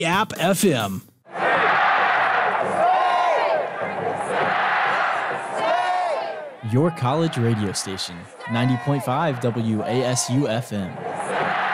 App FM. Your college radio station, 90.5 WASU FM.